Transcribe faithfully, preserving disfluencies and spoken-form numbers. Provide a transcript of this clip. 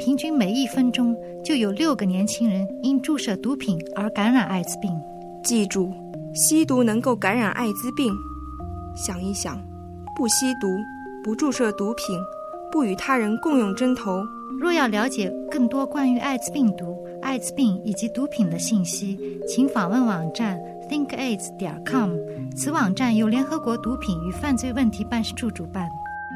平均每一分钟就有六个年轻人因注射毒品而感染艾滋病。 记住，吸毒能够感染艾滋病。想一想，不吸毒，不注射毒品，不与他人共用针头。 若要了解更多关于艾滋病毒、艾滋病以及毒品的信息，请访问网站 think aids 点 com。 此网站由联合国毒品与犯罪问题办事处主办。